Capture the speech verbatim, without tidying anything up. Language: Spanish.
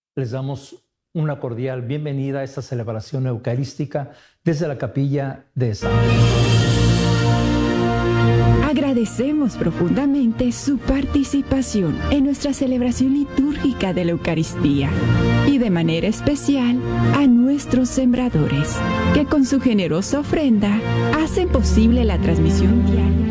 Les damos una cordial bienvenida a esta celebración eucarística desde la capilla de San Agradecemos profundamente su participación en nuestra celebración litúrgica de la Eucaristía y de manera especial a nuestros sembradores, que con su generosa ofrenda hacen posible la transmisión diaria